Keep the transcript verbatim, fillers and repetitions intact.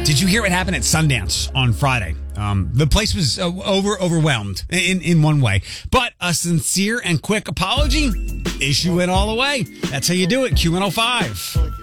Did you hear what happened at Sundance on Friday? Um, the place was uh, over overwhelmed in, in one way, but a sincere and quick apology, issue it all the way. That's how you do it. Q one oh five.